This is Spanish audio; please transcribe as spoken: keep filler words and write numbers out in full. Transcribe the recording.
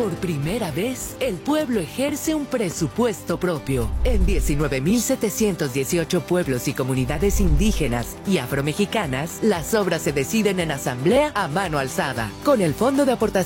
Por primera vez, el pueblo ejerce un presupuesto propio. En diecinueve mil setecientos dieciocho pueblos y comunidades indígenas y afromexicanas, las obras se deciden en asamblea a mano alzada, con el Fondo de Aportación